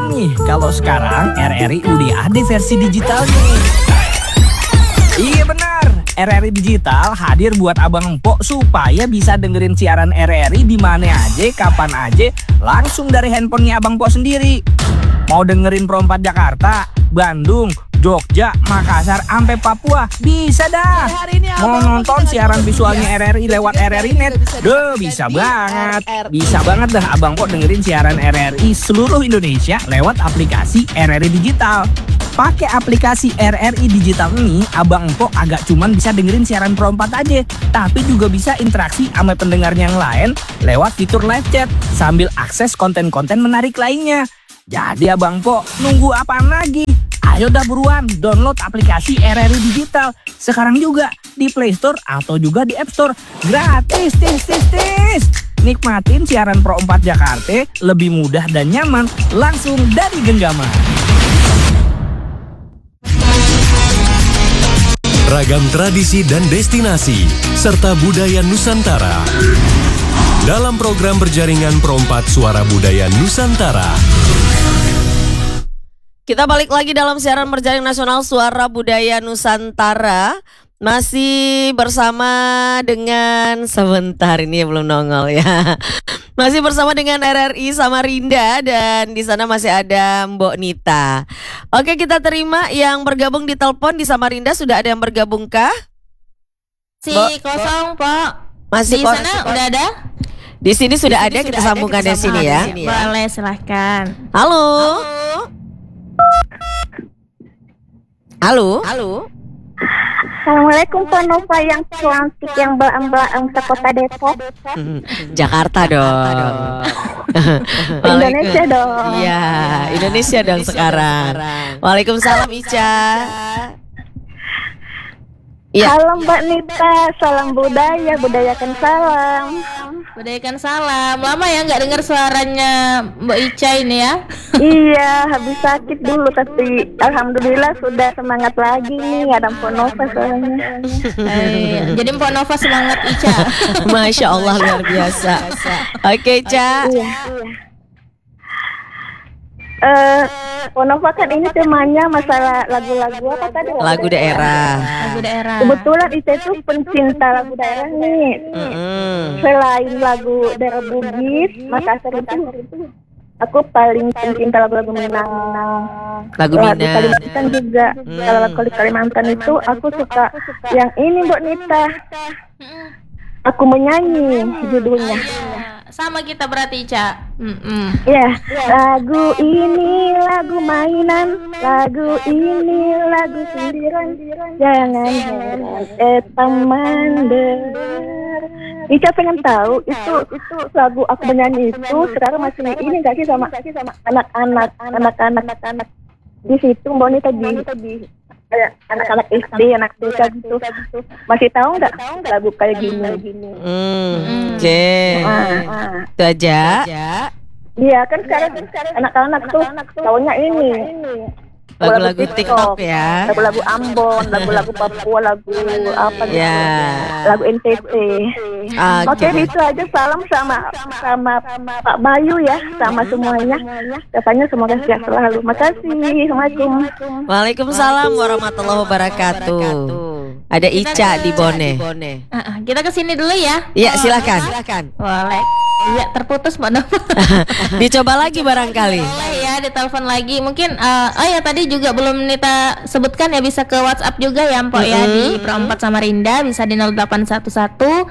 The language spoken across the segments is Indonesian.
bilang nih kalau sekarang RRI udah ada versi digitalnya. Iya benar, RRI Digital hadir buat abang empok supaya bisa dengerin siaran RRI di mana aja, kapan aja, langsung dari handphonenya abang empok sendiri. Mau dengerin Pro 4 Jakarta, Bandung, Jogja, Makassar, sampai Papua, bisa dah. Mau nonton siaran visualnya RRI lewat RRI Net, bisa banget. Bisa banget dah abang empok dengerin siaran RRI seluruh Indonesia lewat aplikasi RRI Digital. Pakai aplikasi RRI Digital ini, abang empok agak cuman bisa dengerin siaran Pro 4 aja, tapi juga bisa interaksi sama pendengarnya yang lain lewat fitur live chat sambil akses konten-konten menarik lainnya. Jadi abang empok nunggu apaan lagi? Ayo dah buruan download aplikasi RRI Digital sekarang juga di Play Store atau juga di App Store. Gratis, tis. Nikmatin siaran Pro 4 Jakarta lebih mudah dan nyaman langsung dari genggaman. Ragam tradisi dan destinasi, serta budaya Nusantara. Dalam program berjaringan Pro 4 Suara Budaya Nusantara. Kita balik lagi dalam siaran berjaring nasional Suara Budaya Nusantara. Masih bersama dengan, sebentar ini belum nongol ya. Masih bersama dengan RRI Samarinda dan di sana masih ada Mbok Nita. Oke, kita terima yang bergabung di telepon di Samarinda. Sudah ada yang bergabungkah? Kosong, Pak. Masih di sana udah ada? Di sini sudah ada, kita sambungkan dari sini ya. Boleh, silahkan. Halo. Assalamualaikum Pak Nova yang cantik, yang belang-belang sekota Depok. Jakarta dong. Indonesia dong. Iya, Indonesia dong sekarang. Waalaikumsalam Ica. Ya. Halo Mbak Nita, salam budaya, budayakan salam. Budayakan salam. Lama ya nggak dengar suaranya Mbak Ica ini ya? Iya, habis sakit dulu tapi alhamdulillah sudah semangat lagi nih, ada Mpok Nova soalnya. Jadi Mpok Nova semangat Ica. Masya Allah luar biasa. Oke Ica. Iya. Mpok Nova kan ini temanya masalah lagu-lagu apa tadi? Lagu daerah. Lagu daerah. Kebetulan Ica itu pencinta lagu daerah nih. Selain lagu daerah Bugis, Makassar itu aku paling pencinta lagu-lagu Minang. Lagu Minang. Di Kalimantan juga. Kalau lagu di Kalimantan itu aku suka yang ini Mbak Nita. Aku menyanyi judulnya. Sama kita berarti Ica. Ya, lagu ini lagu mainan, lagu ini lagu sindiran, jangan heran teman dengar. Ica pengen tahu itu lagu aku menyanyi itu sekarang masih ini nggak sih sama anak-anak di situ Mbak Nita di anak-anak SD, anak TK gitu. Masih tahu nggak lagu kayak gini? Oke. Itu aja. Iya kan sekarang anak-anak tuh tahunya ini. Lagu-lagu TikTok ya. Lagu-lagu Ambon, lagu-lagu Papua, lagu apa gitu. Ya. Lagu NTT. Oke, itu aja salam sama Pak Bayu ya, sama semuanya. Katanya semoga sehat selalu. Makasih. Assalamualaikum. Waalaikumsalam warahmatullahi wabarakatuh. Ada Ica di Bone. Kita kesini dulu ya. Iya, silakan. Boleh. Iya, terputus Mbak Nova. Dicoba lagi barangkali. Boleh ya, ditelepon lagi. Mungkin ya tadi juga belum Nita sebutkan ya, bisa ke WhatsApp juga ya Mpok ya di Pro 4 Samarinda, bisa di 0811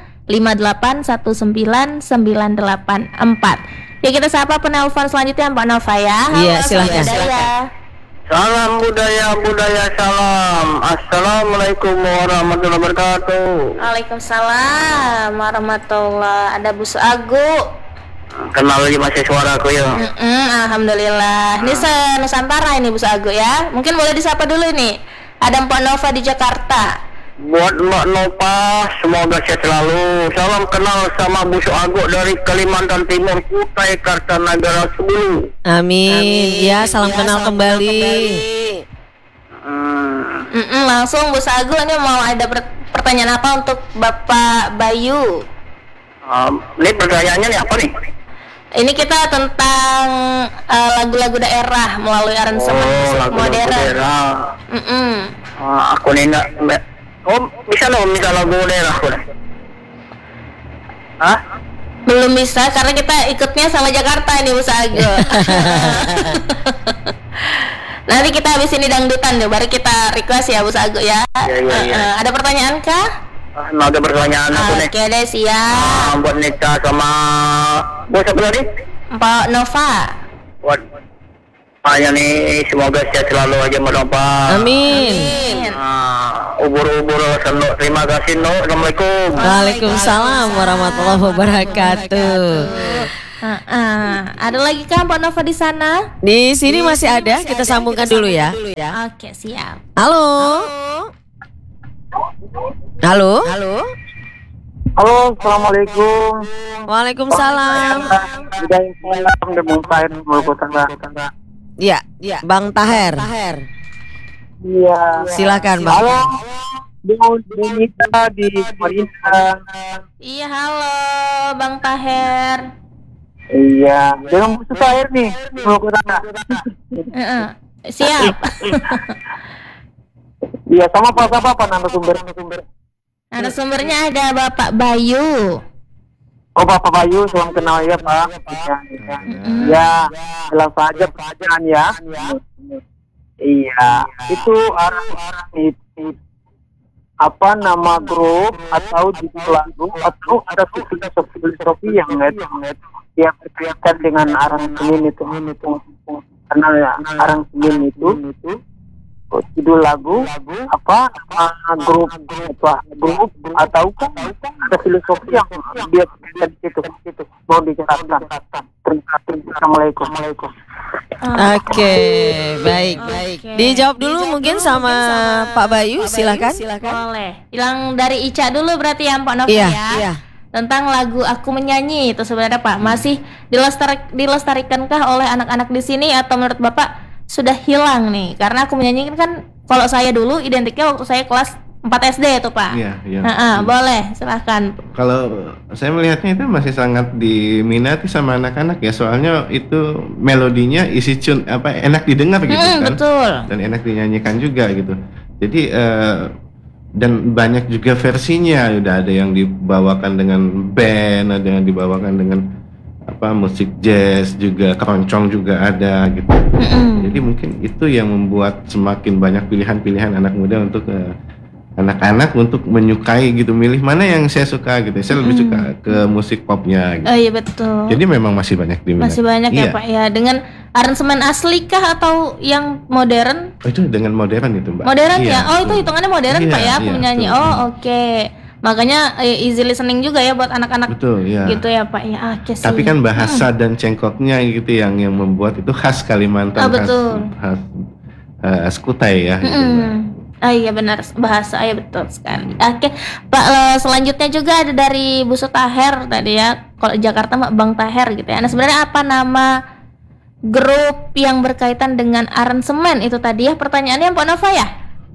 5819 984. Ya, kita sapa penelpon selanjutnya Mbak Nova ya. Iya, silakan. Salam budaya salam. Assalamualaikum warahmatullahi wabarakatuh. Waalaikumsalam warahmatullahi. Ada Bu Agu. Kenal lagi masih suaraku ya. Alhamdulillah. Ini Nusantara ini Bu Agu ya. Mungkin boleh disapa dulu nih. Ada Mbak Nova di Jakarta. Buat Mbak Nova, semoga sehat selalu. Salam kenal sama Bu Agu dari Kalimantan Timur, Kutai Kartanagara Sebulu. Amin. Ya, salam kenal kembali. Langsung Bu Agu, ini mau ada pertanyaan apa untuk Bapak Bayu? Ini pertanyaannya nih apa nih? Ini kita tentang lagu-lagu daerah melalui aransemen musik lagu modern. daerah. Aku nih enggak. Bisa dong minta lagu daerah aku dah. Hah? Belum bisa karena kita ikutnya sama Jakarta nih Bos Agus. Nanti kita habis ini dangdutan deh, baru kita request ya Bos Agus ya. Iya. Ada pertanyaan kah? Nah, ada pertanyaan aku nih. Oke deh, siap. Buat Nita sama buat siapa tadi? Mbak Nova. Buat Tanya nih, semoga sehat selalu aja Mbak. Amin. Ubur-ubur sendok. Terima kasih Nok. Assalamualaikum. Waalaikumsalam warahmatullahi wabarakatuh. Ada lagi kan Mbak Nova di sana? Di sini masih ada, kita sambungkan dulu ya. Oke, siap. Halo. Halo. Halo. Halo, assalamualaikum. Waalaikumsalam. Iya, Bang Taher. Iya. Silakan Bang. Halo. Bonita di Samarinda. Iya, halo Bang Taher. Iya. Jangan susah air nih. Mau ke sana. Siap. Iya, sama apa narasumber. Narasumbernya ada Bapak Bayu. Oh, Bapak Bayu, salam kenal ya Pak. Ya, jelas saja pertanyaan ya. Iya, itu apa nama grup atau judul lagu atau ada filosofi yang berkaitan dengan aransemen itu. Karena aransemen itu judul lagu apa grup atau ada filosofi yang dia di situ mau dijelaskan. Assalamualaikum. Oke, baik. Dijawab dulu mungkin sama Pak Bayu, silakan. Boleh. Yang dari Ica dulu berarti ya Pak Nova Iya. Tentang lagu Aku Menyanyi itu sebenarnya Pak masih dilestarikankah oleh anak-anak di sini atau menurut Bapak sudah hilang nih? Karena Aku Menyanyi kan kalau saya dulu identiknya waktu saya kelas 4 SD itu Pak. Iya. Boleh, silahkan. Kalau saya melihatnya itu masih sangat diminati sama anak-anak ya, soalnya itu melodinya isi tune enak didengar gitu kan. Betul. Dan enak dinyanyikan juga gitu. Jadi dan banyak juga versinya, udah ada yang dibawakan dengan band, ada yang dibawakan dengan musik jazz juga, keroncong juga ada gitu. Jadi mungkin itu yang membuat semakin banyak pilihan-pilihan anak muda untuk anak-anak untuk menyukai gitu, milih mana yang saya suka gitu. Saya lebih suka ke musik popnya gitu. Oh iya betul. Jadi memang masih banyak diminati. Masih banyak ya Pak ya. Dengan aransemen asli kah atau yang modern? Oh, itu dengan modern itu Mbak. Modern iya, ya. Oh itu hitungannya modern iya, Pak ya, Aku Menyanyi. Betul. Oh oke. Makanya easy listening juga ya buat anak-anak. Betul ya. Gitu ya Pak ya. Oke sih. Tapi kan bahasa dan cengkoknya gitu yang membuat itu khas Kalimantan. Betul. Khas Kutai ya. Gitu, Iya benar, bahasa ya betul sekali. Oke, Pak, selanjutnya juga ada dari Bu Taher tadi ya. Kalau Jakarta Bang Taher gitu ya. Nah, sebenarnya apa nama grup yang berkaitan dengan aransemen itu tadi ya? Pertanyaannya Pak Nova ya?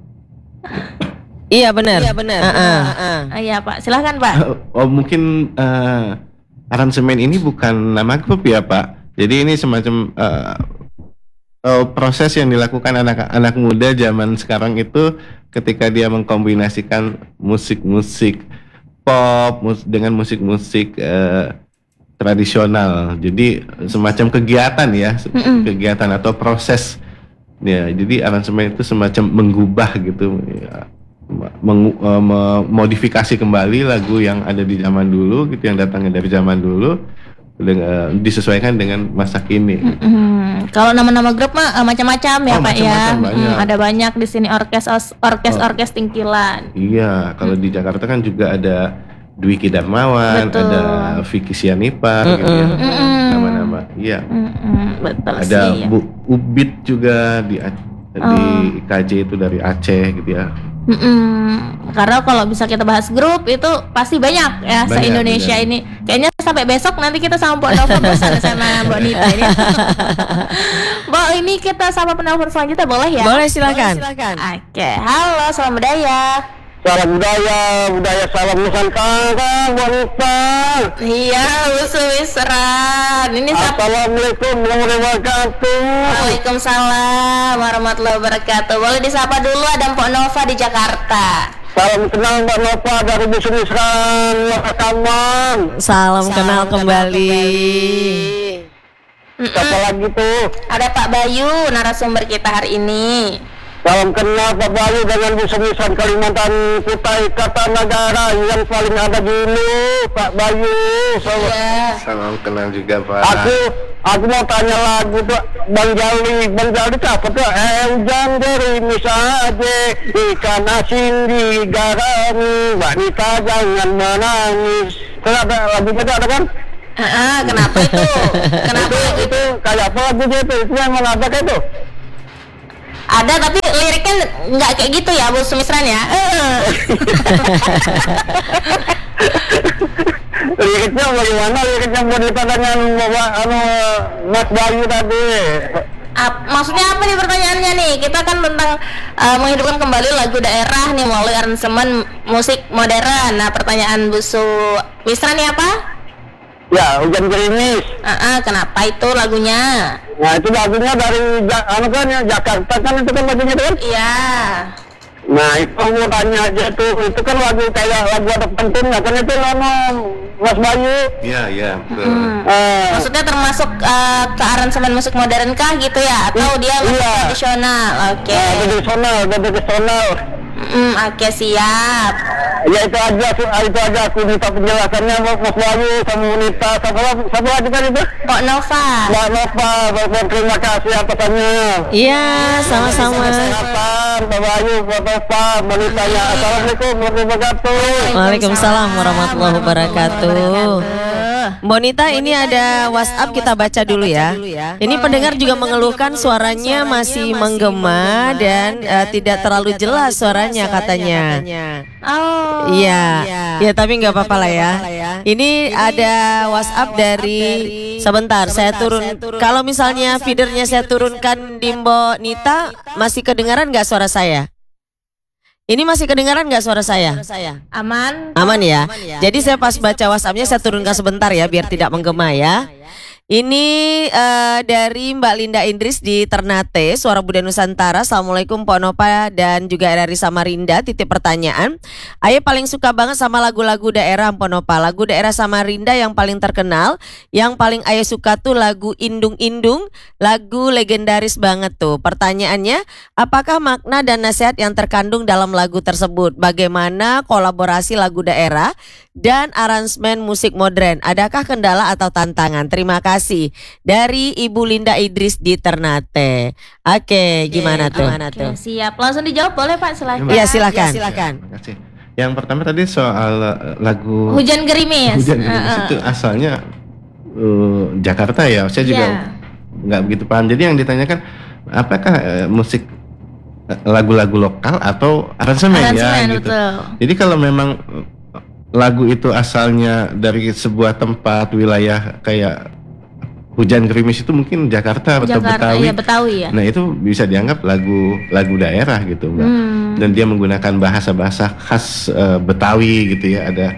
Iya benar. Iya Pak, silahkan Pak. Mungkin aransemen ini bukan nama grup ya Pak. Jadi ini semacam proses yang dilakukan anak-anak muda zaman sekarang itu ketika dia mengkombinasikan musik-musik pop dengan musik-musik tradisional. Jadi semacam kegiatan ya, kegiatan atau proses ya. Jadi aransemen itu semacam mengubah gitu ya, memodifikasi kembali lagu yang ada di zaman dulu gitu, yang datangnya dari zaman dulu, disesuaikan dengan masa kini. Kalau nama-nama grup mah macam-macam ya Pak ya. Banyak. Ada banyak di sini orkes Tingkilan. Iya, kalau di Jakarta kan juga ada Dwiki Darmawan, Betul. ada Vicky Sianipar gitu ya. Nama-nama. Iya. Betul Ada sih. Bu Ubit juga di IKJ itu dari Aceh gitu ya. Karena kalau bisa kita bahas grup itu pasti banyak ya se-Indonesia ini. Kayaknya sampai besok nanti kita sama Mbak Nova bosan sama Mbak Nita ini. Mbak, ini kita sama penelpon selanjutnya boleh ya? Boleh, silakan. Oke, halo selamat budaya. Salam budaya salam Nusantara, wanita. Iya, Busu Wisran. Ini Assalamualaikum warahmatullahi wabarakatuh. Waalaikumsalam warahmatullahi wabarakatuh. Boleh disapa dulu, ada Mpok Nova di Jakarta. Salam kenal Mbak Nova dari Busu Wisran, Makaman. Salam kenal kembali. Siapa lagi tuh? Ada Pak Bayu, narasumber kita hari ini. Salam kenal Pak Bayu dengan Busu Wisran Kalimantan Kutai Kartanagara yang paling ada dulu, Pak Bayu. Salam kenal juga Pak. Aku mau tanya lagu tuh Bang Jali tuh apa tuh? Hujan gerimis aja, ikan asin digarami, wanita jangan menangis. Kenapa lagunya tuh ada kan? Kenapa itu? Kenapa itu kayak apa lagunya itu? Itu yang mana ada kayak itu? Ada, tapi liriknya nggak kayak gitu ya, Bu Sumisran ya? Liriknya bagaimana? Liriknya mau dengan Mas Bayu tadi. Maksudnya apa nih pertanyaannya nih? Kita kan tentang menghidupkan kembali lagu daerah nih melalui aransemen musik modern. Nah, pertanyaan Bu Sumisran nih apa? Ya, hujan gerimis. Kenapa itu lagunya? Nah, itu lagunya dari Jakarta kan, itu kan lagunya kan? Iya. Nah, itu mau tanya aja tuh, itu kan lagu kayak lagu ada pentingnya kan, itu Mas Bayu. Iya, betul. Maksudnya termasuk ke aransemen musik modern kah gitu ya? Atau dia musik tradisional? Oke. Tradisional. Oke, siap. Ya itu aja aku minta penjelasannya Mas Bayu sama Unita satu lagi kan itu? Mbak Nova. Mbak Nova, terima kasih atasannya. Iya, sama-sama. Kesehatan, Mbak Bayu, Mbak Nova, Unitanya. Assalamualaikum warahmatullahi wabarakatuh. Waalaikumsalam warahmatullahi wabarakatuh. Bonita, ini ada WhatsApp, kita baca dulu ya. Ini pendengar juga mengeluhkan suaranya masih menggema dan tidak terlalu jelas suaranya katanya. Oh. Iya, ya tapi nggak apa-apa lah ya. Ini ada WhatsApp dari, sebentar saya turun. Kalau misalnya feedernya saya turunkan di Mbak Nita, masih kedengaran nggak suara saya? Ini masih kedengaran nggak suara saya? Aman. Aman ya. Jadi saya pas baca WhatsAppnya saya turunkan sebentar ya biar tidak menggema ya. Ini dari Mbak Linda Indris di Ternate, Suara Budaya Nusantara. Assalamualaikum Pak Nova dan juga dari Samarinda. Titip pertanyaan, Aye paling suka banget sama lagu-lagu daerah Pak Nova. Lagu daerah Samarinda yang paling terkenal, yang paling Aye suka tuh lagu Indung Indung. Lagu legendaris banget tuh. Pertanyaannya, apakah makna dan nasihat yang terkandung dalam lagu tersebut? Bagaimana kolaborasi lagu daerah dan aransemen musik modern? Adakah kendala atau tantangan? Terima kasih. Dari Ibu Linda Idris di Ternate. Oke, gimana tuh? Oke, siap. Langsung dijawab boleh Pak, silakan. Iya, silakan. Terima kasih. Yang pertama tadi soal lagu Hujan Gerimis. Hujan Gerimis itu asalnya Jakarta ya. Saya juga nggak begitu paham. Jadi yang ditanyakan apakah musik lagu-lagu lokal atau aransemen ya gitu. Betul. Jadi kalau memang lagu itu asalnya dari sebuah tempat wilayah kayak Hujan Gerimis itu mungkin Jakarta atau Betawi. Iya, Betawi ya. Nah itu bisa dianggap lagu daerah gitu Mbak. Dan dia menggunakan bahasa-bahasa khas Betawi gitu ya. Ada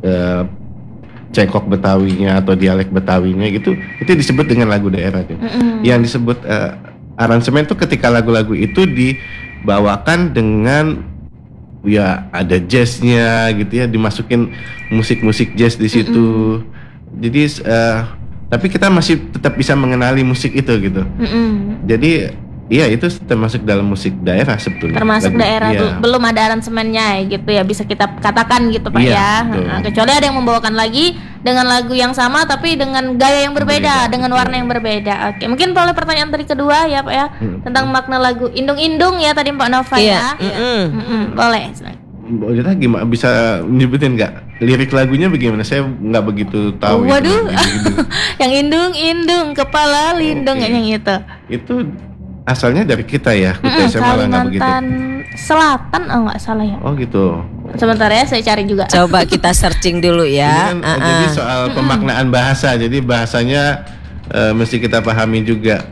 cekok Betawinya atau dialek Betawinya gitu. Itu disebut dengan lagu daerah gitu. Yang disebut aransemen itu ketika lagu-lagu itu dibawakan dengan ya ada jazznya gitu ya, dimasukin musik-musik jazz di situ. Jadi tapi kita masih tetap bisa mengenali musik itu gitu. Jadi iya itu termasuk dalam musik daerah sebetulnya. Termasuk daerah iya. belum ada aransemennya gitu ya, bisa kita katakan gitu Pak ya. Kecuali ada yang membawakan lagi dengan lagu yang sama tapi dengan gaya yang berbeda, dengan warna yang berbeda. Oke, mungkin boleh pertanyaan tadi kedua ya Pak ya, tentang makna lagu Indung Indung ya tadi Pak Nova ya. Boleh. Boleh gimana bisa nyebutin nggak lirik lagunya bagaimana? Saya nggak begitu tahu. Waduh, yang indung kepala lindung yang itu. Itu asalnya dari kita ya, saya malah nggak begitu. Kalimantan Selatan nggak salah ya. Oh gitu. Sebentar ya, saya cari juga. Coba kita searching dulu ya. Jadi soal pemaknaan bahasa, jadi bahasanya mesti kita pahami juga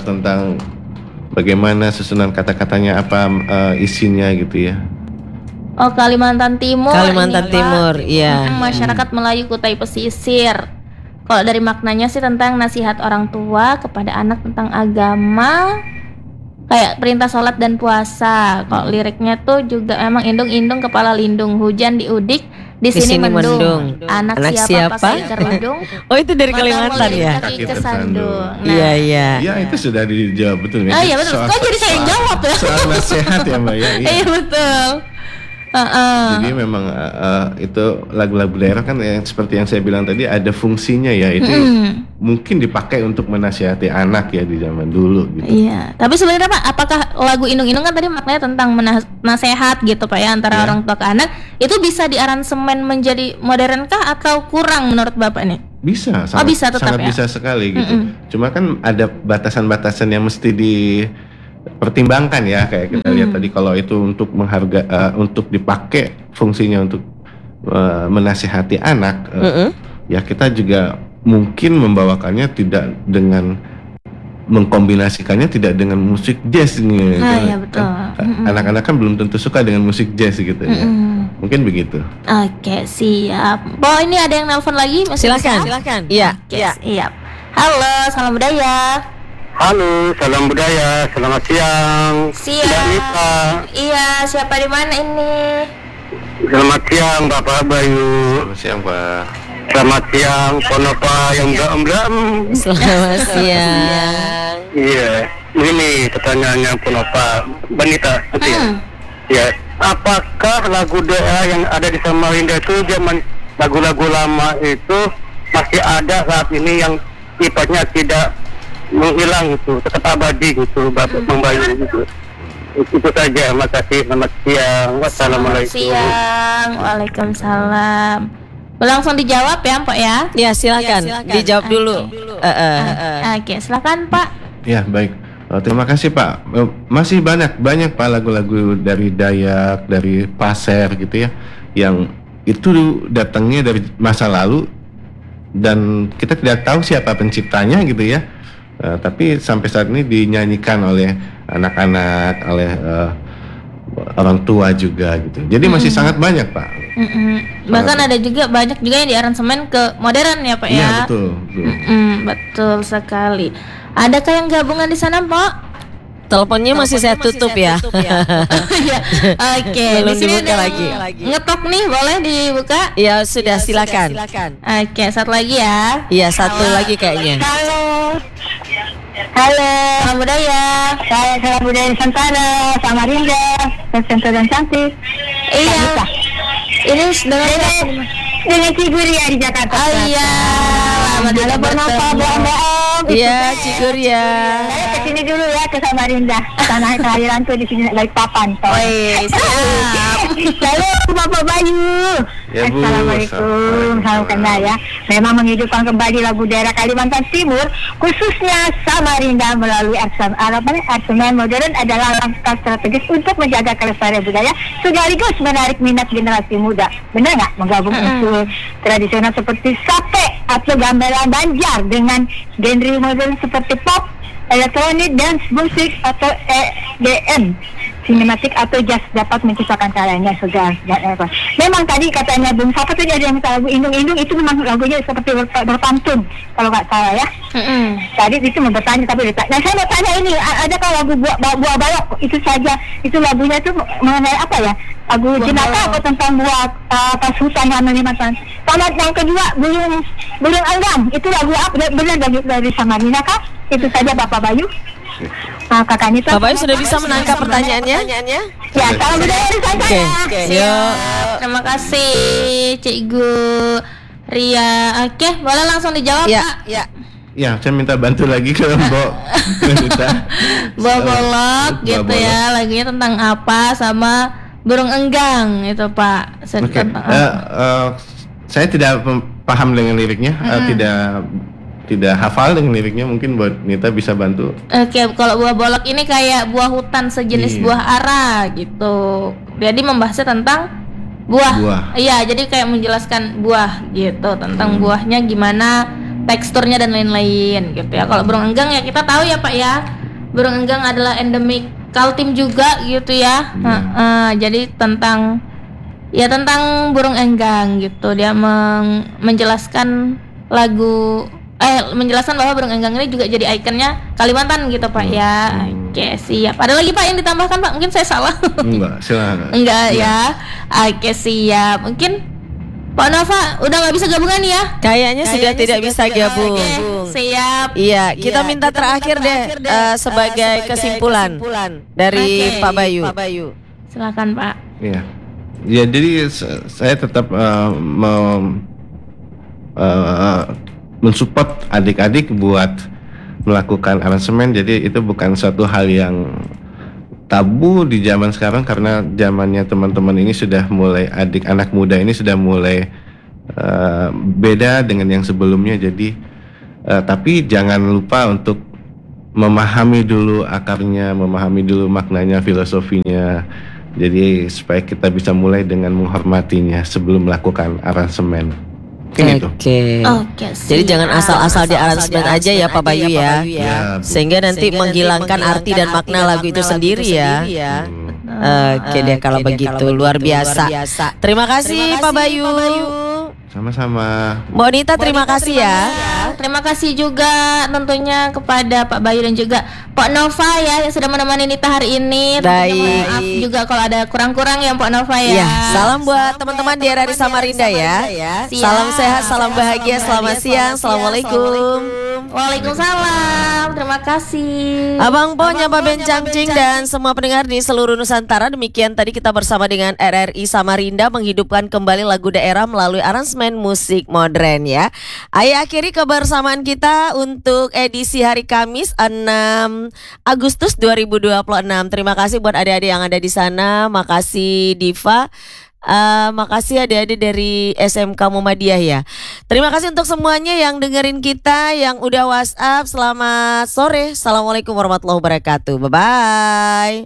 tentang bagaimana susunan kata-katanya apa isinya gitu ya. Oh, Kalimantan Timur. Kalimantan ini, Pak. Timur, iya. Masyarakat Melayu Kutai Pesisir. Kalau dari maknanya sih tentang nasihat orang tua kepada anak tentang agama, kayak perintah sholat dan puasa. Kalau liriknya tuh juga memang indung-indung kepala lindung, hujan diudik, di sini mendung. Anak siapa pakai kerudung? Oh, itu dari mata Kalimantan melilit ya? kaki Kaki kesandung. Nah, Iya, iya. Ya itu sudah dijawab betul. Oh iya betul. Kok jadi saya yang jawab ya? Soal nasihat ya Mbak ya. Iya. Iya betul. Jadi memang itu lagu-lagu daerah kan yang seperti yang saya bilang tadi ada fungsinya ya, itu mungkin dipakai untuk menasihati anak ya di zaman dulu gitu. Iya, tapi sebenarnya Pak, apakah lagu Indung-Indung kan tadi maknanya tentang nasihat gitu Pak ya antara orang tua ke anak, itu bisa diaransemen menjadi modern kah atau kurang menurut Bapak nih? Bisa, sangat, bisa tetap sangat ya? bisa sekali gitu. Cuma kan ada batasan-batasan yang mesti dipertimbangkan ya, kayak kita lihat tadi kalau itu untuk untuk dipakai fungsinya untuk menasihati anak, ya kita juga mungkin membawakannya tidak dengan mengkombinasikannya tidak dengan musik jazz nih. Iya betul. Anak-anak kan belum tentu suka dengan musik jazz gitu ya. Mungkin begitu. Oke, siap. Oh, ini ada yang nelpon lagi? Masih Silakan. bisa? Iya. Oke, siap. Halo, salam budaya. Halo, salam budaya. Selamat siang. Siang. Mbak Nita. Iya, siapa di mana ini? Selamat siang Bapak Bayu. Selamat siang Pak. Selamat siang Ponopa yang bram. Selamat siang. Iya, ini pertanyaannya Ponopa Banita. Ya, apakah lagu daerah yang ada di Samarinda itu zaman lagu-lagu lama itu masih ada saat ini yang sifatnya tidak menghilang gitu, tetap abadi gitu, Bapak Bang Bayu gitu. Itu saja, makasih. Selamat siang. Wassalamualaikum. Siang. Waalaikumsalam. Langsung dijawab ya, Pak ya? Ya, silakan. Dijawab dulu. Oke, silakan Pak. Ya baik. Terima kasih Pak. Masih banyak Pak lagu-lagu dari Dayak, dari Pasir gitu ya, yang itu datangnya dari masa lalu dan kita tidak tahu siapa penciptanya gitu ya. Tapi sampai saat ini dinyanyikan oleh anak-anak, oleh orang tua juga gitu. Jadi masih sangat banyak Pak. Bahkan ada juga banyak juga yang diaransemen ke modern ya Pak ya. Iya betul. Betul sekali. Adakah yang gabungan di sana Pak? Teleponnya masih saya tutup ya. Iya. Oke. Belum Di sini dibuka ada lagi. Ngetok nih, boleh dibuka? Ya sudah, silakan. Oke, satu lagi ya. Iya, satu lagi kayaknya. Halo. Halo. Salam budaya. Saya salam budaya Nusantara, Samarinda, dan cantik. Iya. Ini Dengan Ciguria di Jakarta. Oh iya. Halo Bonopa, bohong. Iya, Ciguria. Saya kesini dulu ya ke Samarinda. Tanah kelahiran tuh di sini lagi papan. Woi, siap. Halo Bapak Bayu. Ya, Bu. Assalamualaikum. Salam kenal ya. Memang menghidupkan kembali lagu daerah Kalimantan Timur, khususnya Samarinda melalui arsemen modern adalah langkah strategis untuk menjaga kelestarian budaya sekaligus menarik minat generasi muda. Benar nggak? Menggabung unsur tradisional seperti sate atau gamelan Banjar dengan genre modern seperti pop, elektronik, dance musik atau EDM, sinematik atau jazz dapat menciptakan caranya segar. Memang tadi katanya Bung Sapa tadi ada yang minta lagu Indung-Indung, itu memang lagunya seperti berpantun kalau nggak salah ya. Tadi itu mau bertanya tapi nah saya mau tanya ini, adakah lagu buah balok itu saja, itu lagunya itu mengenai apa ya, lagu jenaka atau tentang buah pas hutan yang Kalimantan. Sama yang kedua burung anggam, itu lagu apa, benar dari Samarinda kah? Itu saja Bapak Bayu. Kakak Nita. Bapak Bayu sudah bisa menangkap pertanyaannya? Ya, salam budaya Nusantara. Oke. Yuk. Terima kasih Cikgu Ria. Oke, boleh langsung dijawab Ya, Pak. ya. Ya, saya minta bantu lagi ke Mbok Nita. Buah bolok Buah gitu bolok. ya, lagunya tentang apa sama burung enggang itu Pak. Oke, Tentang apa? saya tidak paham dengan liriknya, tidak hafal dengan liriknya. Mungkin buat Nita bisa bantu. Oke, kalau buah bolok ini kayak buah hutan sejenis Iya. buah ara gitu. Jadi membahasnya tentang buah. Iya, jadi kayak menjelaskan buah gitu, tentang buahnya gimana, teksturnya dan lain-lain gitu ya. Kalau burung enggang ya kita tahu ya Pak ya. Burung enggang adalah endemik Kaltim juga gitu ya. Jadi tentang Ya tentang burung enggang gitu. Dia menjelaskan menjelaskan bahwa burung enggang ini juga jadi ikonnya Kalimantan gitu Pak ya. Oke, siap. Ada lagi Pak yang ditambahkan Pak? Mungkin saya salah. Enggak, silakan. Enggak ya. Oke, siap. Mungkin Pak Nova udah nggak bisa gabungan ya? Kayaknya sudah tidak bisa gabung. Oke, siap. Iya, kita minta terakhir deh sebagai kesimpulan dari Pak Bayu. Silakan Pak. Iya. Ya, jadi saya tetap mensupport adik-adik buat melakukan aransemen. Jadi itu bukan suatu hal yang tabu di zaman sekarang, karena zamannya teman-teman ini sudah mulai, anak muda ini sudah mulai beda dengan yang sebelumnya. Jadi tapi jangan lupa untuk memahami dulu akarnya, memahami dulu maknanya, filosofinya. Jadi supaya kita bisa mulai dengan menghormatinya sebelum melakukan aransemen. Oke. Jadi jangan asal-asal di aransemen aja ya Pak Bayu ya. Sehingga nanti menghilangkan arti dan makna lagu itu sendiri ya. Oke deh kalau begitu, luar biasa. Terima kasih Pak Bayu. Sama-sama. Mbak Nita terima kasih ya. Terima kasih juga tentunya kepada Pak Bayu dan juga Pak Nova ya yang sudah menemani Nita hari ini. Baik. Maaf juga kalau ada kurang-kurang ya Pak Nova ya. Salam buat teman-teman di RRI Samarinda ya. Salam sehat, salam bahagia, selamat siang. Assalamualaikum. Waalaikumsalam. Terima kasih. Abang Po, Nyapa Bencangcing dan semua pendengar di seluruh Nusantara. Demikian tadi kita bersama dengan RRI Samarinda menghidupkan kembali lagu daerah melalui aransemen musik modern ya. Ayo akhiri kebersamaan kita untuk edisi hari Kamis 6 Agustus 2026. Terima kasih buat adik-adik yang ada di sana. Makasih Diva. Makasih adik-adik dari SMK Muhammadiyah ya. Terima kasih untuk semuanya yang dengerin kita, yang udah WhatsApp. Selamat sore. Assalamualaikum warahmatullahi wabarakatuh. Bye-bye.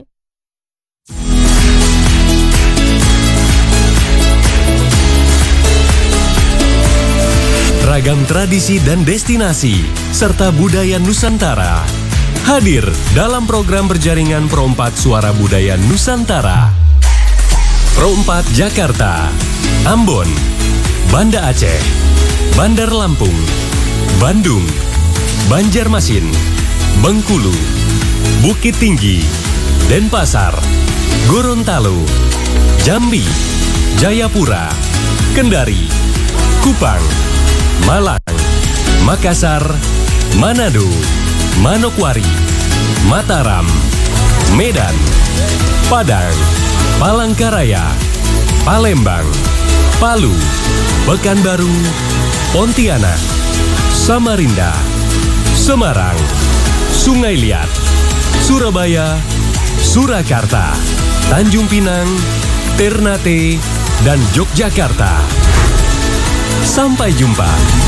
Ragam tradisi dan destinasi serta budaya Nusantara hadir dalam program berjaringan Pro 4 Suara Budaya Nusantara. Pro 4 Jakarta, Ambon, Banda Aceh, Bandar Lampung, Bandung, Banjarmasin, Bengkulu, Bukit Tinggi, Denpasar, Gorontalo, Jambi, Jayapura, Kendari, Kupang, Malang, Makassar, Manado, Manokwari, Mataram, Medan, Padang, Palangkaraya, Palembang, Palu, Pekanbaru, Pontianak, Samarinda, Semarang, Sungai Liat, Surabaya, Surakarta, Tanjung Pinang, Ternate, dan Yogyakarta. Sampai jumpa.